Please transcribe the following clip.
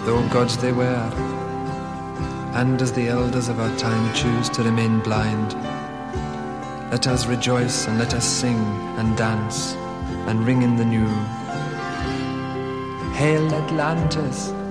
though gods they were. And as the elders of our time choose to remain blind, let us rejoice and let us sing and dance and ring in the new. Hail Atlantis!